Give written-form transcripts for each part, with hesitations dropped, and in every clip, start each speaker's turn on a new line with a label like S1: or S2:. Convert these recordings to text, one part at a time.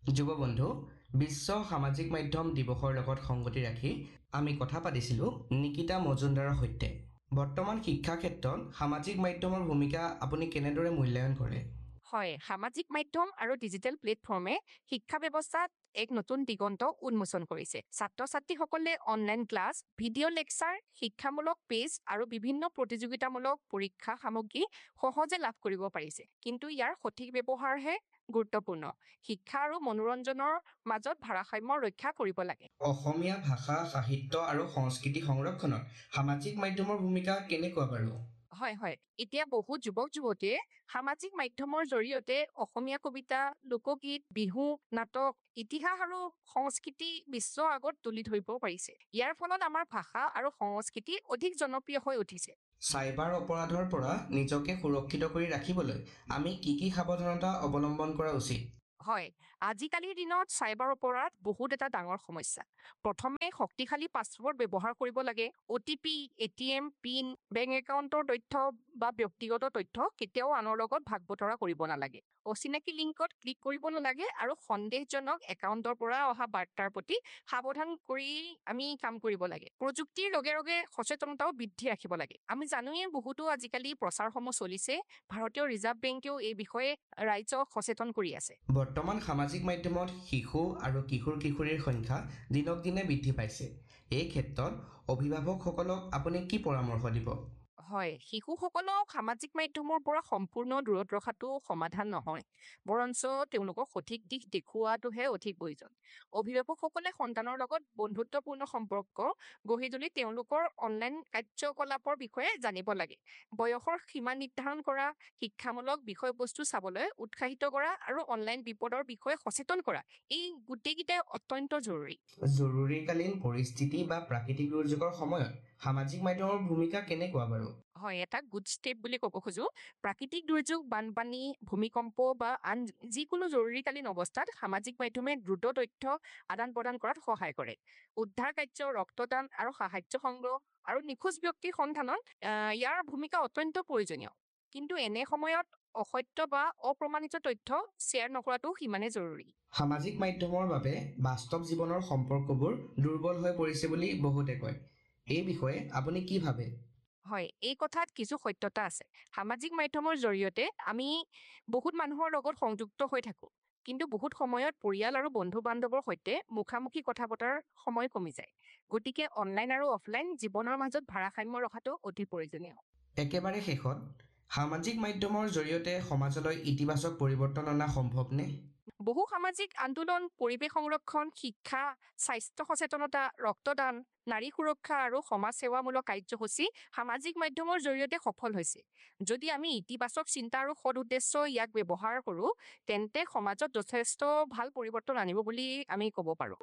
S1: যুৱ বন্ধু, বিশ্ব সামাজিক মাধ্যম দিৱসৰ লগত সংগতি ৰাখি আমি কথা পাতিছিলোঁ নিকিতা মজুমদাৰৰ সৈতে। বৰ্তমান শিক্ষা ক্ষেত্ৰত সামাজিক মাধ্যমৰ ভূমিকা আপুনি কেনেদৰে মূল্যায়ন কৰে?
S2: হয়, সামাজিক মাধ্যম আৰু ডিজিটেল প্লেটফৰ্মে শিক্ষা ব্যৱস্থাত এক নতুন দিগন্ত উন্মোচন কৰিছে। ছাত্ৰ-ছাত্ৰীসকলে অনলাইন ক্লাছ, ভিডিঅ' লেকচাৰ, শিক্ষামূলক পেজ আৰু বিভিন্ন প্ৰতিযোগিতামূলক পৰীক্ষা সামগ্ৰী সহজে লাভ কৰিব পাৰিছে। কিন্তু ইয়াৰ সঠিক ব্যৱহাৰহে গুৰুত্বপূৰ্ণ। শিক্ষা আৰু মনোৰঞ্জনৰ মাজত ভাৰসাম্য ৰক্ষা কৰিব লাগে।
S1: অসমীয়া ভাষা, সাহিত্য আৰু সংস্কৃতি সংৰক্ষণত সামাজিক মাধ্যমৰ ভূমিকা কেনেকুৱা বাৰু?
S2: হয়। এতিয়া বহুত যুৱক-যুৱতীয়ে সামাজিক মাধ্যমৰ জৰিয়তে অসমীয়া কবিতা, লোকগীত, বিহু, নাটক, ইতিহাস আৰু সংস্কৃতি বিশ্বৰ আগত তুলি ধৰিব পাৰিছে। ইয়াৰ ফলত আমাৰ ভাষা আৰু সংস্কৃতি অধিক জনপ্ৰিয় হৈ উঠিছে।
S1: চাইবাৰ অপৰাধৰ পৰা নিজকে সুৰক্ষিত কৰি ৰাখিবলৈ আমি কি সাৱধানতা অৱলম্বন কৰা উচিত?
S2: হয়, আজিকালিৰ দিনত চাইবাৰ অপৰাধ বহুত এটা ডাঙৰ সমস্যা। প্ৰথমে শক্তিশালী পাছৱৰ্ড ব্যৱহাৰ কৰিব লাগে। OTP, ATM পিন, বেংক একাউণ্টৰ তথ্য বা ব্যক্তিগত তথ্য কেতিয়াও আনৰ লগত ভাগ বতৰা কৰিব নালাগে। অচিনাকি লিংকত ক্লিক কৰিব নালাগে আৰু সন্দেহজনক একাউণ্টৰ পৰা অহা বাৰ্তাৰ প্ৰতি সাৱধান কৰি আমি কাম কৰিব লাগে। প্ৰযুক্তিৰ লগে লগে সচেতনতাও বৃদ্ধি ৰাখিব লাগে। আমি জানোৱেই বহুতো আজিকালি প্ৰচাৰসমূহ চলিছে। ভাৰতীয় ৰিজাৰ্ভ বেংকেও এই বিষয়ে ৰাইজক সচেতন কৰি আছে।
S1: বৰ্তমান সামাজিক মাধ্যমত শিশু আৰু কিশোৰ-কিশোৰীৰ সংখ্যা দিনক দিনে বৃদ্ধি পাইছে। এই ক্ষেত্ৰত অভিভাৱকসকলক আপুনি কি পৰামৰ্শ দিব?
S2: হয়, শিশুসকলক সামাজিক মাধ্যমৰ পৰা সম্পূৰ্ণ দূৰত ৰখাটো সমাধান নহয়, বৰঞ্চ তেওঁলোকক সঠিক দিশ দেখুওৱাটোহে অধিক প্ৰয়োজন। অভিভাৱকসকলে সন্তানৰ লগত বন্ধুত্বপূৰ্ণ সম্পৰ্ক গঢ়ি তুলি তেওঁলোকৰ অনলাইন কাৰ্যকলাপৰ বিষয়ে জানিব লাগে। বয়সৰ সীমা নিৰ্ধাৰণ কৰা, শিক্ষামূলক বিষয়বস্তু চাবলৈ উৎসাহিত কৰা আৰু অনলাইন বিপদৰ বিষয়ে সচেতন কৰা, এই গোটেইকেইটাই অত্যন্ত জৰুৰী।
S1: জৰুৰীকালীন পৰিস্থিতি বা প্ৰাকৃতিক দুৰ্যোগৰ সময়ত সামাজিক মাধ্যমৰ ভূমিকা কেনেকুৱা বাৰু?
S2: হয়, এটা গুড ষ্টেপ বুলি ক'ব খোজো। প্ৰাকৃতিক দুৰ্যোগ, বানপানী, ভূমিকম্প বা আন যিকোনো জৰুৰীকালীন অৱস্থাত সামাজিক মাধ্যমে দ্ৰুত তথ্য আদান-প্ৰদান কৰাত সহায় কৰে। উদ্ধাৰ কাৰ্য, ৰক্তদান আৰু সাহায্য সংগ্ৰহ আৰু নিখোজ ব্যক্তিৰ সন্ধানত ইয়াৰ ভূমিকা অত্যন্ত প্ৰয়োজনীয়। কিন্তু এনে সময়ত অসত্য বা অপ্ৰমাণিত তথ্য শ্বেয়াৰ নকৰাটো সিমানে জৰুৰী।
S1: সামাজিক মাধ্যমৰ বাবে বাস্তৱ জীৱনৰ সম্পৰ্কবোৰ দুৰ্বল হৈ পৰিছে বুলি বহুতে কয়। এই বিষয়ে আপুনি কি ভাবে?
S2: হয়, এই কথাত কিছু সত্যতা আছে। সামাজিক মাধ্যমৰ জৰিয়তে আমি বহুত মানুহৰ লগত সংযুক্ত হৈ থাকোঁ। কিন্তু বহুত সময়ত পৰিয়াল আৰু বন্ধু-বান্ধৱৰ সৈতে মুখামুখি কথা পতাৰ সময় কমি যায়। গতিকে অনলাইন আৰু অফলাইন জীৱনৰ মাজত ভাৰসাম্য ৰখাটো অতি প্ৰয়োজনীয়।
S1: একেবাৰে শেষত, সামাজিক মাধ্যমৰ জৰিয়তে সমাজলৈ ইতিবাচক পৰিৱৰ্তন অনা সম্ভৱনে?
S2: বহু সামাজিক আন্দোলন, পৰিৱেশ সংৰক্ষণ, শিক্ষা, স্বাস্থ্য সচেতনতা, ৰক্তদান, নাৰী সুৰক্ষা আৰু সমাজ সেৱামূলক কাৰ্যসূচী সামাজিক মাধ্যমৰ জৰিয়তে সফল হৈছে। যদি আমি ইতিবাচক চিন্তা আৰু সৎ উদ্দেশ্য ইয়াক ব্যৱহাৰ কৰোঁ, তেন্তে সমাজত যথেষ্ট ভাল পৰিৱৰ্তন আনিব বুলি আমি ক'ব পাৰোঁ।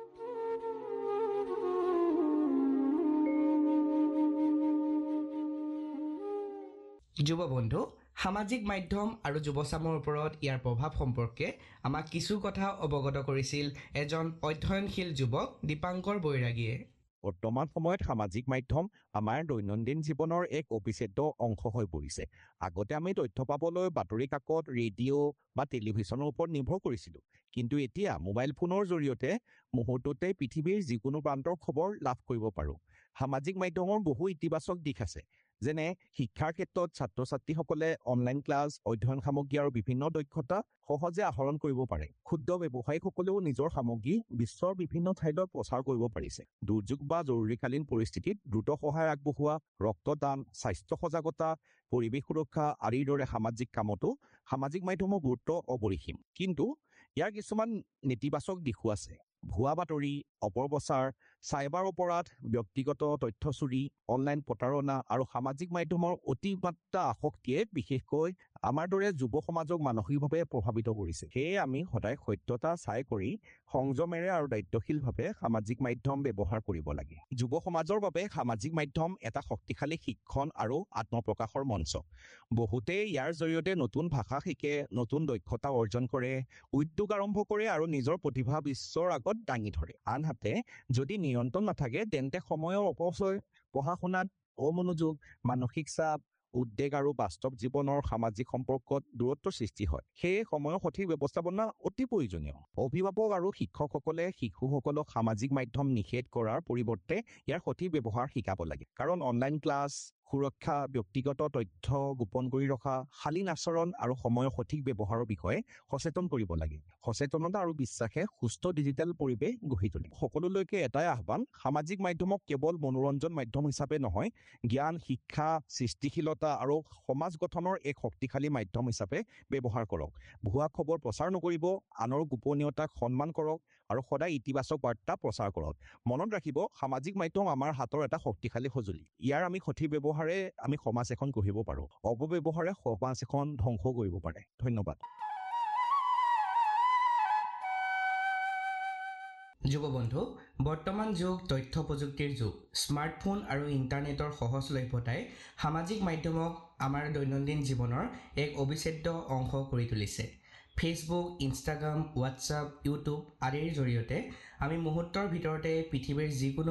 S1: যুৱ বন্ধু, সামাজিক মাধ্যম আৰু যুৱচামৰ ওপৰত ইয়াৰ প্ৰভাৱ সম্পৰ্কে আমাক কিছু কথা অৱগত কৰিছিল এজন অধ্যয়নশীল যুৱক দীপাংকৰ বৈৰাগীয়ে।
S3: বৰ্তমান সময়ত সামাজিক মাধ্যম আমাৰ দৈনন্দিন জীৱনৰ এক অবিচ্ছেদ্য অংশ হৈ পৰিছে। আগতে আমি তথ্য পাবলৈ বাতৰি কাকত, ৰেডিঅ' বা টেলিভিছনৰ ওপৰত নিৰ্ভৰ কৰিছিলোঁ। কিন্তু এতিয়া মোবাইল ফোনৰ জৰিয়তে মুহূৰ্ততে পৃথিৱীৰ যিকোনো প্ৰান্তৰ খবৰ লাভ কৰিব পাৰোঁ। সামাজিক মাধ্যমৰ বহু ইতিবাচক দিশ আছে, যেনে শিক্ষাৰ ক্ষেত্ৰত ছাত্ৰ-ছাত্ৰীসকলে অনলাইন ক্লাছ, অধ্যয়ন সামগ্ৰী আৰু বিভিন্ন দক্ষতা সহজে আহৰণ কৰিব পাৰে। ক্ষুদ্ৰ ব্যৱসায়ীসকলেও নিজৰ সামগ্ৰী বিশ্বৰ বিভিন্ন ঠাইলৈ প্ৰচাৰ কৰিব পাৰিছে। দুৰ্যোগ বা জৰুৰীকালীন পৰিস্থিতিত দ্ৰুত সহায় আগবঢ়োৱা, ৰক্তদান, স্বাস্থ্য সজাগতা, পৰিৱেশ সুৰক্ষা আদিৰ দৰে সামাজিক কামতো সামাজিক মাধ্যমৰ গুৰুত্ব অপৰিসীম। কিন্তু ইয়াৰ কিছুমান নেতিবাচক দিশো আছে। ভুৱা বাতৰি, অপপ্ৰচাৰ, চাইবাৰ অপৰাধ, ব্যক্তিগত তথ্য চুৰি, অনলাইন প্ৰতাৰণা আৰু সামাজিক মাধ্যমৰ অতিমাত্ৰা আসক্তিয়ে বিশেষকৈ আমাৰ দৰে যুৱ সমাজক মানসিকভাৱে প্ৰভাৱিত কৰিছে। সেয়ে আমি সদায় সত্যতা চাই কৰি সংযমেৰে আৰু দায়িত্বশীলভাৱে সামাজিক মাধ্যম ব্যৱহাৰ কৰিব লাগে। যুৱ সমাজৰ বাবে সামাজিক মাধ্যম এটা শক্তিশালী শিক্ষণ আৰু আত্মপ্ৰকাশৰ মঞ্চ। বহুতেই ইয়াৰ জৰিয়তে নতুন ভাষা শিকে, নতুন দক্ষতা অৰ্জন কৰে, উদ্যোগ আৰম্ভ কৰে আৰু নিজৰ প্ৰতিভা বিশ্বৰ আগত দাঙি ধৰে। আনহাতে যদি নিয়ন্ত্ৰণ নাথাকে তেন্তে সময়ৰ অপচয়, পঢ়া শুনাত অমনোযোগ, মানসিক চাপ, উদ্বেগ আৰু বাস্তৱ জীৱনৰ সামাজিক সম্পৰ্কত দূৰত্বৰ সৃষ্টি হয়। সেয়ে সময়ৰ সঠিক ব্যৱস্থাপনা অতি প্ৰয়োজনীয়। অভিভাৱক আৰু শিক্ষকসকলে শিশুসকলক সামাজিক মাধ্যম নিষেধ কৰাৰ পৰিৱৰ্তে ইয়াৰ সঠিক ব্যৱহাৰ শিকাব লাগে। কাৰণ অনলাইন ক্লাছ, সুৰক্ষা, ব্যক্তিগত তথ্য গোপন কৰি ৰখা, শালীন আচৰণ আৰু সময়ৰ সঠিক ব্যৱহাৰৰ বিষয়ে সচেতন কৰিব লাগে। সচেতনতা আৰু বিশ্বাসে সুস্থ ডিজিটেল পৰিৱেশ গঢ়ি তোলে। সকলোলৈকে এটাই আহ্বান, সামাজিক মাধ্যমক কেৱল মনোৰঞ্জন মাধ্যম হিচাপে নহয়, জ্ঞান, শিক্ষা, সৃষ্টিশীলতা আৰু সমাজ গঠনৰ এক শক্তিশালী মাধ্যম হিচাপে ব্যৱহাৰ কৰক। ভুৱা খবৰ প্ৰচাৰ নকৰিব, আনৰ গোপনীয়তাক সন্মান কৰক আৰু সদায় ইতিবাচক বাৰ্তা প্ৰচাৰ কৰক। মনত ৰাখিব, সামাজিক মাধ্যম আমাৰ হাতৰ এটা শক্তিশালী সঁজুলি। ইয়াৰ আমি সঠিক ব্যৱহাৰে আমি সমাজ এখন গঢ়িব পাৰোঁ। অপব্যৱহাৰে সমাজ এখন ধ্বংস কৰিব পাৰে। ধন্যবাদ।
S1: যুৱ বন্ধু, বৰ্তমান যুগ তথ্য প্ৰযুক্তিৰ যুগ। স্মাৰ্টফোন আৰু ইণ্টাৰনেটৰ সহজলভ্যতাই সামাজিক মাধ্যমক আমাৰ দৈনন্দিন জীৱনৰ এক অবিচ্ছেদ্য অংশ কৰি তুলিছে। ফেচবুক, ইনষ্টাগ্ৰাম, হোৱাটছআপ, ইউটিউব আদিৰ জৰিয়তে আমি মুহূৰ্তৰ ভিতৰতে পৃথিৱীৰ যিকোনো